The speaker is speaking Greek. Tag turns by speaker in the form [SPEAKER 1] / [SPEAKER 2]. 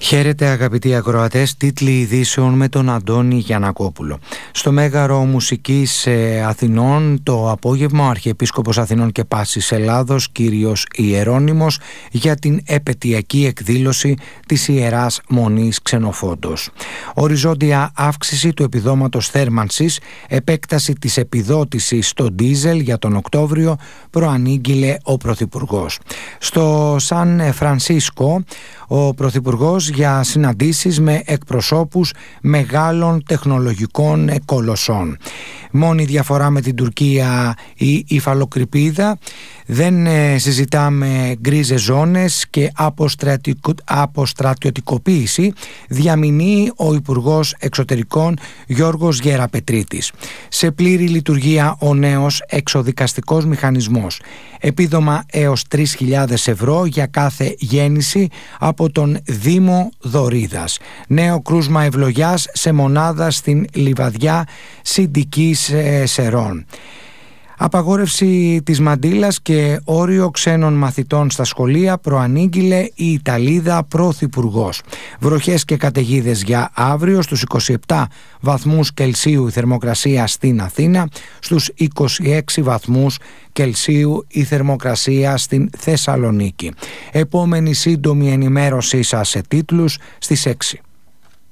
[SPEAKER 1] Χαίρετε αγαπητοί ακροατές, τίτλοι ειδήσεων με τον Αντώνη Γιαννακόπουλο. Στο Μέγαρο Μουσικής Αθηνών το απόγευμα ο Αρχιεπίσκοπος Αθηνών και Πάσης Ελλάδος, κύριος Ιερώνυμος, για την επετειακή εκδήλωση της Ιεράς Μονής Ξενοφόντος. Οριζόντια αύξηση του επιδόματος θέρμανσης, επέκταση της επιδότησης στο ντίζελ για τον Οκτώβριο, προανήγγειλε ο Πρωθυπουργός. Στο Σαν Φρανσίσκο ο Πρωθυπουργός για συναντήσεις με εκπροσώπους μεγάλων τεχνολογικών κολοσσών. Μόνη διαφορά με την Τουρκία η υφαλοκρηπίδα. Δεν συζητάμε γκρίζες ζώνες και αποστρατιωτικοποίηση, διαμηνύει ο Υπουργός Εξωτερικών Γιώργος Γεραπετρίτης. Σε πλήρη λειτουργία ο νέος εξοδικαστικός μηχανισμός. Επίδομα έως 3.000 ευρώ για κάθε γέννηση από τον Δήμο Δωρίδας. Νέο κρούσμα ευλογιάς σε μονάδα στην Λιβαδιά Συντικής Σερών. Απαγόρευση της μαντήλας και όριο ξένων μαθητών στα σχολεία, προανήγγειλε η Ιταλίδα Πρωθυπουργός. Βροχές και καταιγίδες για αύριο. Στους 27 βαθμούς Κελσίου η θερμοκρασία στην Αθήνα, στους 26 βαθμούς Κελσίου η θερμοκρασία στην Θεσσαλονίκη. Επόμενη σύντομη ενημέρωσή σας σε τίτλους στις 6.